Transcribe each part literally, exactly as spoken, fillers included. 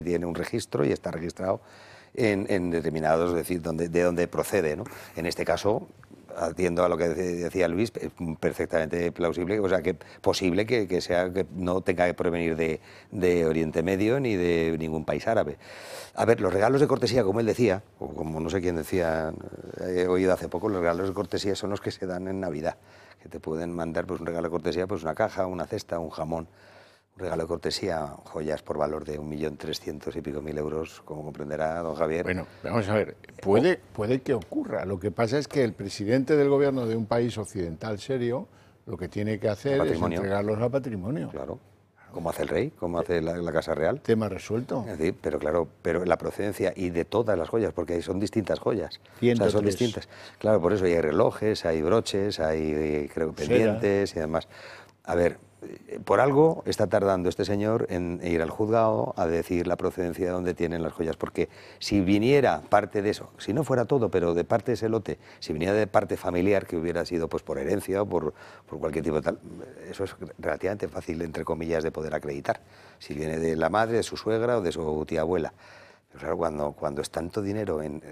tiene un registro y está registrado en, en determinados, es decir, donde, de donde procede, ¿no? En este caso, atiendo a lo que decía Luis, es perfectamente plausible, o sea, que posible que, que sea que no tenga que provenir de, de Oriente Medio ni de ningún país árabe. A ver, los regalos de cortesía, como él decía, o como no sé quién decía, he oído hace poco, los regalos de cortesía son los que se dan en Navidad, que te pueden mandar pues un regalo de cortesía, pues una caja, una cesta, un jamón. Un regalo de cortesía, joyas por valor de un millón trescientos y pico mil euros, como comprenderá don Javier. Bueno, vamos a ver, puede, puede que ocurra. Lo que pasa es que el presidente del gobierno de un país occidental serio lo que tiene que hacer es entregarlos al patrimonio. Claro, como hace el rey, como hace la, la Casa Real. Tema resuelto. Es decir, pero claro, pero la procedencia y de todas las joyas, porque son distintas joyas. O sea, son distintas. Claro, por eso hay relojes, hay broches, hay, creo, pendientes y demás. A ver, por algo está tardando este señor en ir al juzgado a decir la procedencia de dónde tienen las joyas, porque si viniera parte de eso, si no fuera todo, pero de parte de ese lote, si viniera de parte familiar, que hubiera sido pues por herencia o por, por cualquier tipo de tal, eso es relativamente fácil, entre comillas, de poder acreditar. Si viene de la madre, de su suegra o de su tía abuela. Pero claro, cuando, cuando es tanto dinero en,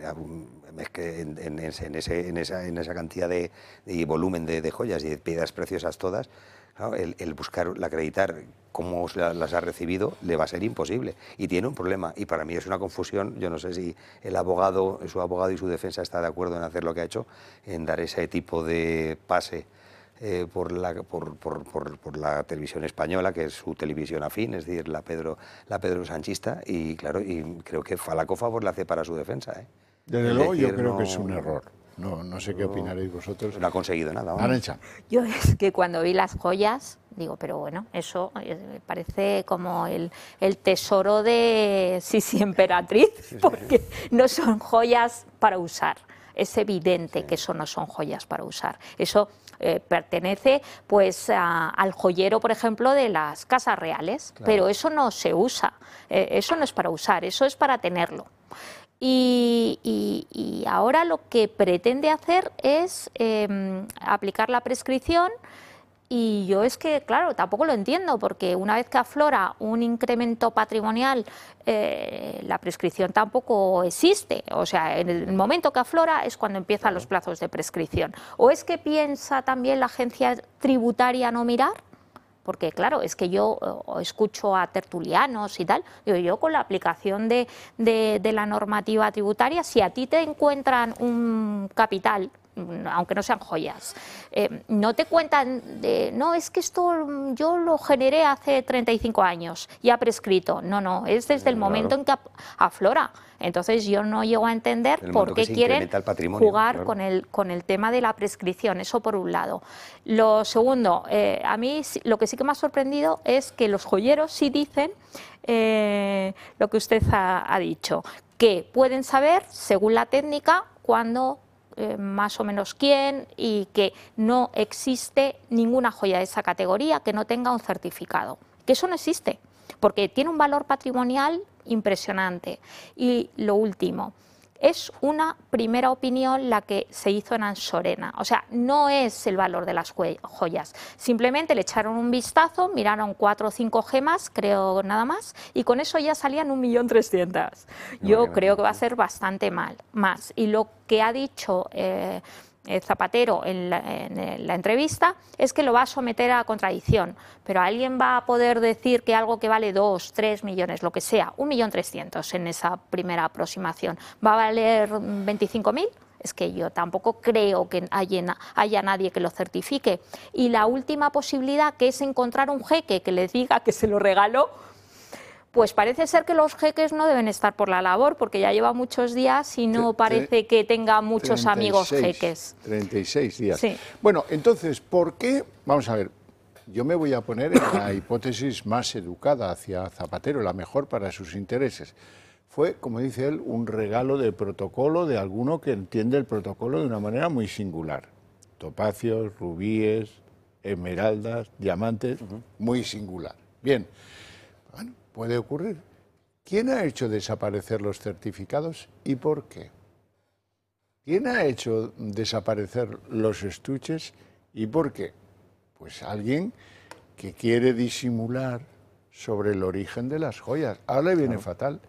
en, en, ese, en, ese, en, esa, en esa cantidad de, de volumen de, de joyas y de piedras preciosas todas, claro, el, el buscar, el acreditar cómo las ha recibido le va a ser imposible. Y tiene un problema, y para mí es una confusión. Yo no sé si el abogado, su abogado y su defensa está de acuerdo en hacer lo que ha hecho, en dar ese tipo de pase Eh, por, la, por, por, por, por la televisión española, que es su televisión afín, es decir, la Pedro, la Pedro Sanchista, y claro, y creo que falaco favor le hace para su defensa. ¿eh? Desde luego yo creo no, que es un error. No, no sé qué opinaréis vosotros. No ha conseguido nada. Arancha. Yo es que cuando vi las joyas, digo, pero bueno, eso me parece como el, el tesoro de Sisi Emperatriz, porque no son joyas para usar. Es evidente sí. que eso no son joyas para usar. Eso eh, pertenece pues a, al joyero, por ejemplo, de las casas reales, claro. pero eso no se usa, eh, eso no es para usar, eso es para tenerlo. Y, y, y ahora lo que pretende hacer es eh, aplicar la prescripción. Y yo es que, claro, tampoco lo entiendo, porque una vez que aflora un incremento patrimonial, eh, la prescripción tampoco existe. O sea, en el momento que aflora es cuando empiezan los plazos de prescripción. ¿O es que piensa también la agencia tributaria no mirar? Porque, claro, es que yo eh, escucho a tertulianos y tal, digo, yo con la aplicación de, de, de la normativa tributaria, si a ti te encuentran un capital, aunque no sean joyas, eh, no te cuentan de, no, es que esto yo lo generé hace treinta y cinco años y ha prescrito. No, no, es desde el momento en que aflora. Entonces yo no llego a entender por qué quieren jugar claro. con, el, con el tema de la prescripción, eso por un lado. Lo segundo, eh, a mí lo que sí que me ha sorprendido es que los joyeros sí dicen eh, lo que usted ha, ha dicho, que pueden saber, según la técnica, cuándo Eh, más o menos quién, y que no existe ninguna joya de esa categoría que no tenga un certificado, que eso no existe, porque tiene un valor patrimonial impresionante. Y lo último, es una primera opinión la que se hizo en Ansorena, o sea, no es el valor de las joyas, simplemente le echaron un vistazo, miraron cuatro o cinco gemas, creo nada más, y con eso ya salían un millón trescientos. Yo no, creo que va a ser bastante mal, más. Y lo que ha dicho eh, Zapatero en la, en la entrevista es que lo va a someter a contradicción, pero alguien va a poder decir que algo que vale dos, tres millones, lo que sea, un millón trescientos en esa primera aproximación, va a valer veinticinco mil. Es que yo tampoco creo que haya, haya nadie que lo certifique. Y la última posibilidad, que es encontrar un jeque que le diga que se lo regaló, pues parece ser que los jeques no deben estar por la labor, porque ya lleva muchos días y no parece que tenga muchos amigos jeques. treinta y seis días. Sí. Bueno, entonces, ¿por qué? Vamos a ver, yo me voy a poner en la hipótesis más educada hacia Zapatero, la mejor para sus intereses. Fue, como dice él, un regalo de protocolo de alguno que entiende el protocolo de una manera muy singular. Topacios, rubíes, esmeraldas, diamantes, uh-huh. muy singular. Bien. Bueno, puede ocurrir. ¿Quién ha hecho desaparecer los certificados y por qué? ¿Quién ha hecho desaparecer los estuches y por qué? Pues alguien que quiere disimular sobre el origen de las joyas. Ahora le viene claro. fatal.